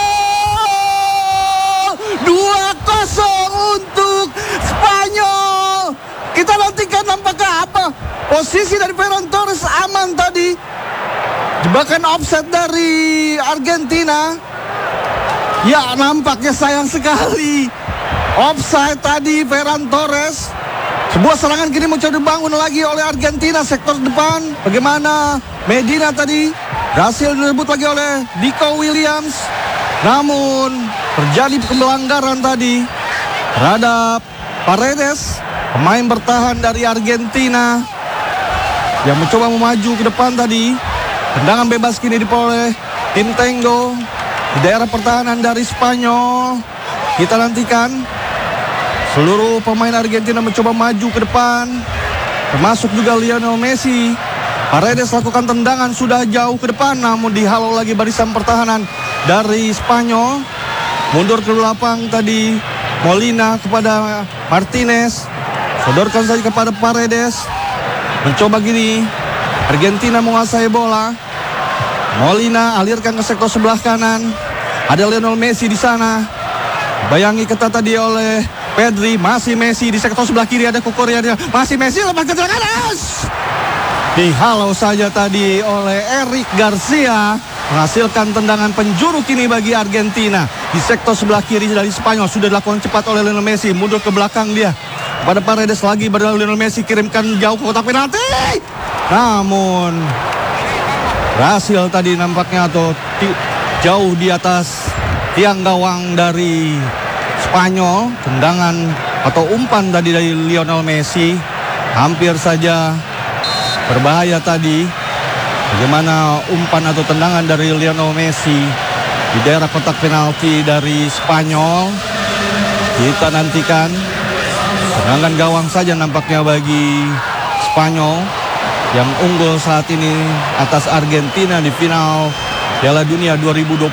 2-0 untuk Spanyol. Kita nantikan nampaknya apa. Posisi dari Ferran Torres aman tadi. Jebakan offset dari Argentina. Ya, nampaknya sayang sekali. Offside tadi Ferran Torres. Sebuah serangan kini mencoba dibangun lagi oleh Argentina sektor depan. Bagaimana Medina tadi berhasil direbut lagi oleh Nico Williams. Namun terjadi pelanggaran tadi terhadap Paredes, pemain bertahan dari Argentina yang mencoba memaju ke depan tadi. Tendangan bebas kini diperoleh tim Tengo di daerah pertahanan dari Spanyol. Kita nantikan seluruh pemain Argentina mencoba maju ke depan, termasuk juga Lionel Messi. Paredes lakukan tendangan sudah jauh ke depan, namun dihalau lagi barisan pertahanan dari Spanyol. Mundur ke belakang tadi Molina kepada Martinez, sodorkan saja kepada Paredes. Mencoba gini Argentina menguasai bola. Molina alirkan ke sektor sebelah kanan, ada Lionel Messi di sana. Bayangi ketat tadi oleh Pedri. Masih Messi di sektor sebelah kiri, ada Cucurella. Masih Messi, lepas ke kanan. Dihalau saja tadi oleh Eric Garcia, menghasilkan tendangan penjuru kini bagi Argentina. Di sektor sebelah kiri dari Spanyol sudah dilakukan cepat oleh Lionel Messi. Mundur ke belakang dia pada Paredes lagi, pada Lionel Messi kirimkan jauh ke kotak penalti. Namun berhasil tadi nampaknya atau jauh di atas tiang gawang dari Spanyol. Tendangan atau umpan tadi dari Lionel Messi hampir saja berbahaya tadi. Bagaimana umpan atau tendangan dari Lionel Messi di daerah kotak penalti dari Spanyol. Kita nantikan. Tendangan gawang saja nampaknya bagi Spanyol yang unggul saat ini atas Argentina di final Piala Dunia 2026.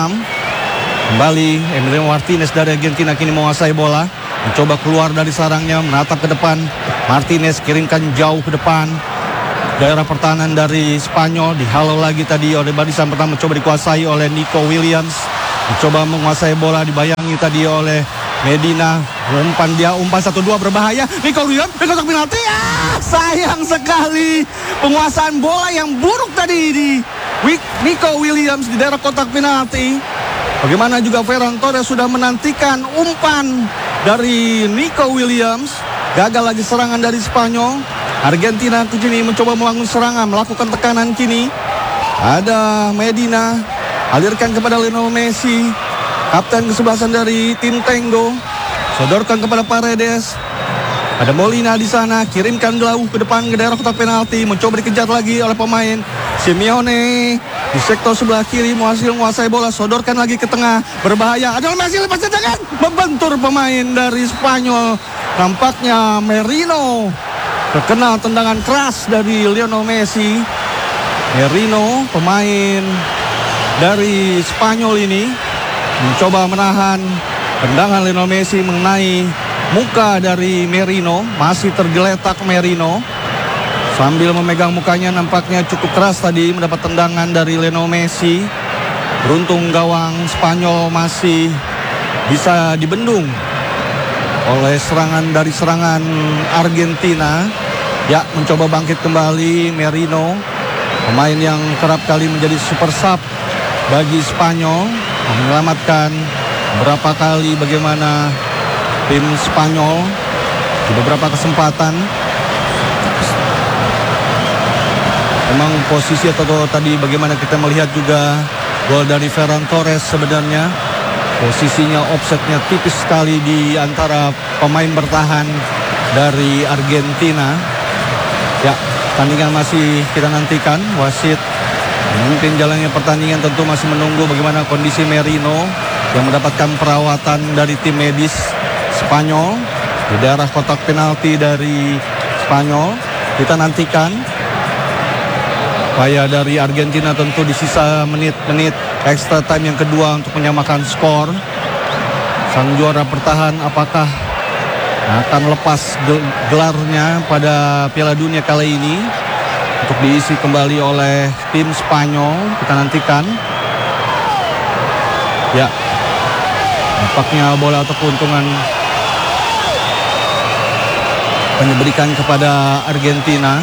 Kembali Emiliano Martinez dari Argentina kini menguasai bola, mencoba keluar dari sarangnya, menatap ke depan. Martinez kirimkan jauh ke depan. Daerah pertahanan dari Spanyol dihalau lagi tadi oleh barisan pertama, mencoba dikuasai oleh Nico Williams. Mencoba menguasai bola, dibayangi tadi oleh Medina. Umpan 1-2 berbahaya. Nico Williams di kotak penalti. Sayang sekali penguasaan bola yang buruk tadi di Nico Williams di daerah kotak penalti. Bagaimana juga Ferran Torres sudah menantikan umpan dari Nico Williams. Gagal lagi serangan dari Spanyol. Argentina kini mencoba membangun serangan, melakukan tekanan kini. Ada Medina, alirkan kepada Lionel Messi, kapten kesebelasan dari tim Tango. Sodorkan kepada Paredes. Ada Molina di sana, kirimkan jauh ke depan ke daerah kotak penalti, mencoba dikejar lagi oleh pemain Simeone. Di sektor sebelah kiri menguasai bola, sodorkan lagi ke tengah, berbahaya. Ada Messi, lepas tendangan, membentur pemain dari Spanyol. Nampaknya Merino terkena tendangan keras dari Lionel Messi. Merino, pemain dari Spanyol ini, mencoba menahan tendangan Lionel Messi mengenai muka dari Merino. Masih tergeletak Merino sambil memegang mukanya, nampaknya cukup keras tadi mendapat tendangan dari Lionel Messi. Beruntung gawang Spanyol masih bisa dibendung oleh serangan Argentina. Ya, mencoba bangkit kembali Merino, pemain yang kerap kali menjadi super sub bagi Spanyol, menyelamatkan berapa kali bagaimana tim Spanyol di beberapa kesempatan. Memang posisi atau tadi bagaimana kita melihat juga gol dari Ferran Torres, sebenarnya posisinya offsetnya tipis sekali di antara pemain bertahan dari Argentina. Ya, pertandingan masih kita nantikan. Wasit memimpin jalannya pertandingan, tentu masih menunggu bagaimana kondisi Merino yang mendapatkan perawatan dari tim medis Spanyol di daerah kotak penalti dari Spanyol. Kita nantikan upaya dari Argentina tentu di sisa menit-menit extra time yang kedua untuk menyamakan skor. Sang juara bertahan apakah akan lepas gelarnya pada Piala Dunia kali ini untuk diisi kembali oleh tim Spanyol? Kita nantikan. Ya, nampaknya bola atau keuntungan akan diberikan kepada Argentina.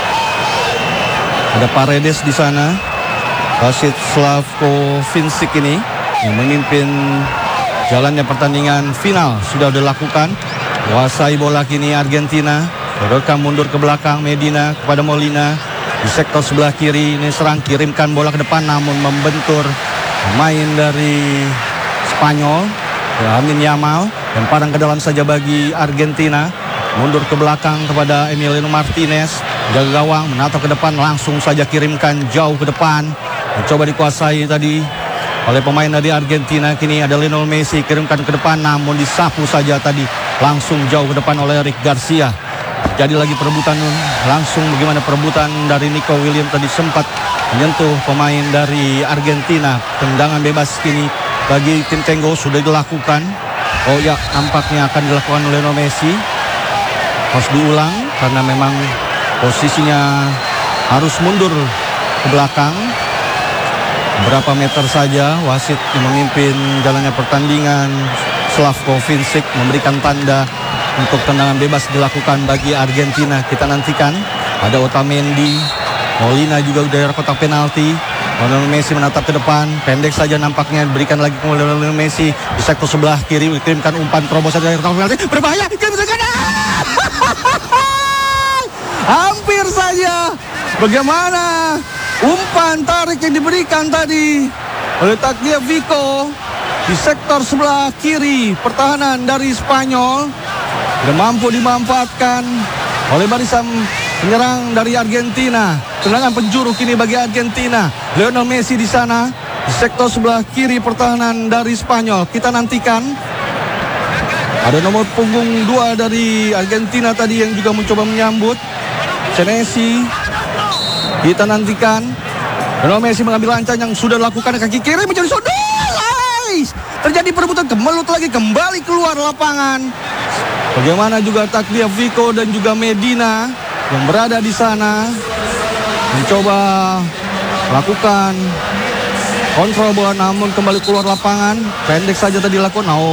Ada Paredes di sana, wasit Slavko Vincic ini yang memimpin jalannya pertandingan final sudah dilakukan. Kuasai bola kini Argentina. Sodorkan mundur ke belakang Medina kepada Molina di sektor sebelah kiri. Ini serang, kirimkan bola ke depan namun membentur pemain dari Spanyol, Lamine Yamal, dan padang ke dalam saja bagi Argentina. Mundur ke belakang kepada Emiliano Martinez, jaga gawang, menatap ke depan, langsung saja kirimkan jauh ke depan. Mencoba dikuasai tadi oleh pemain dari Argentina. Kini ada Lionel Messi, kirimkan ke depan namun disapu saja tadi langsung jauh ke depan oleh Eric Garcia. Jadi lagi perebutan langsung, bagaimana perebutan dari Nico Williams tadi sempat menyentuh pemain dari Argentina. Tendangan bebas kini bagi tim Tango sudah dilakukan. Oh ya, nampaknya akan dilakukan oleh Lionel Messi. Harus diulang karena memang posisinya harus mundur ke belakang berapa meter saja. Wasit yang memimpin jalannya pertandingan, Slavko Vincic, memberikan tanda untuk tendangan bebas dilakukan bagi Argentina. Kita nantikan. Ada Otamendi, Molina juga di daerah kotak penalti. Lionel Messi menatap ke depan, pendek saja nampaknya, diberikan lagi ke Lionel Messi di sektor sebelah kiri, dikirimkan umpan terobosan dari kotak penalti, berbahaya, hampir saja. Bagaimana umpan tarik yang diberikan tadi oleh Tagliafico di sektor sebelah kiri pertahanan dari Spanyol, tidak mampu dimanfaatkan oleh barisan penyerang dari Argentina. Tendangan penjuru kini bagi Argentina. Lionel Messi di sana di sektor sebelah kiri pertahanan dari Spanyol. Kita nantikan. Ada nomor punggung 2 dari Argentina tadi yang juga mencoba menyambut, Senesi. Kita nantikan. Lionel Messi mengambil lancar yang sudah dilakukan kaki kiri, menjadi sodul. Terjadi perebutan kemelut lagi, kembali keluar lapangan. Bagaimana juga Tagliafico dan juga Medina yang berada di sana mencoba lakukan kontrol bola, namun kembali keluar lapangan. Pendek saja tadi dilakukan.